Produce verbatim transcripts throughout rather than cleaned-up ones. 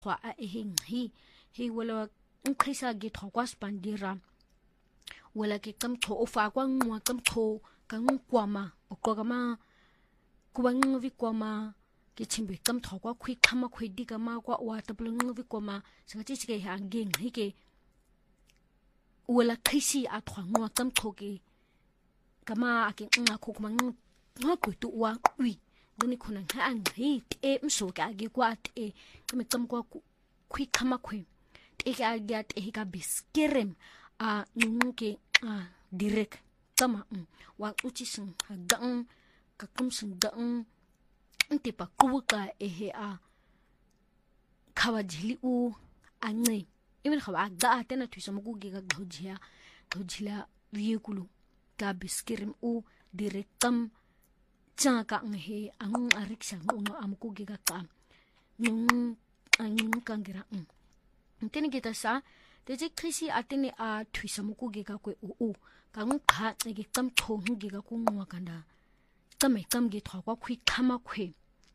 kwa a eheng hi hi wala nkhisa ge thokwa spandira wala ke kamtho ofa kwa ngwa kamtho kankwama okogama kuba ngovi kwama ke chimbe kamtho kwa khwi khama khwedi kama kwa wa tablo ngovi kwama singathi sike hangeng hike wala khisi a thwangwa kamtho ke kama ake ngakho kuma ngakwetu wa wi ngini khona nga angite emsoka ake kwate kame tsamkwa khwi khama khwe te ka ga te ka biskerem a nunke a direct tama wa uchisin hagang kakumsin gang ntipa kubuka ehe a kawajili u ane even khawa ga atena twisa mukuge ga gojia gojila vehicle ka biskerem u direct tam chaka ngehe ang ariksa ngono amkuge ga ka nung ang kangira nteni kita sa teje khisi atene a twisa mukuge ga kwe u kang kha ge tam thong ge ga ku ngwa kanda tame tam ge thwa kwa khwi khama khwe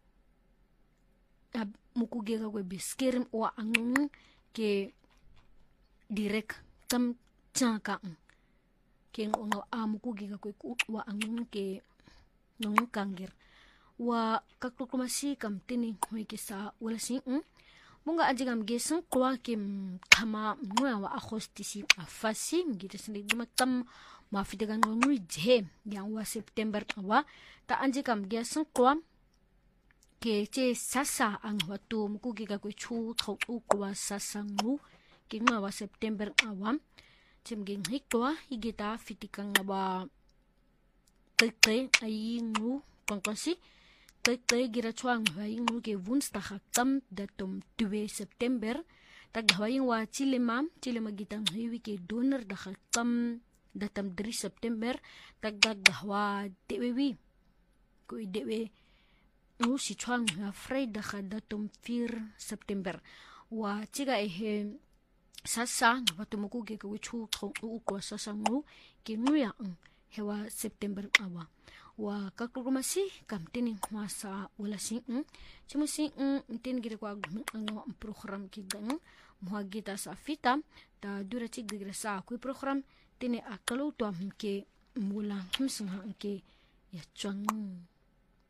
ab mukuge ga kwe biskerim wa angung ke direct tam chaka ke ngo a mukuge ga kwe ku wa angung ke nung kangir wa kaklumasi kam tini khoi ke sa wala si munga ajigam gesang kwa kim kama mwa wa akhostisi afasi ngite sini dumatam mafidegan ngui je yang wa September wa ta anjigam gesang kwa ke che sasa ang watu mukugi ga kwe chu thau u kwa sasa ngu ke ngwa wa September awam chimging hikwa higita fitikang wa kay ay ngu kongkosi Tay gira chuang hwaying nuke vunsta haktam datum dua September tag hwaying wa chilema chilema gitang hiwi ke donor da haktam datum tiga September tag dag hwa dewi ko dewe nu si chuang hwa Friday da datum empat September wa chiga ehe sasa watumuku ge ko chu thong u ko sasa ngu ke nuya hewa September awa wa kakurumasi kam tini khwasa wala sing chimusi tin gire kwa ngam program ki gang muha gita sa fita ta dura chik digra sa ku program tini akalo to ke mula himsung ke ya chang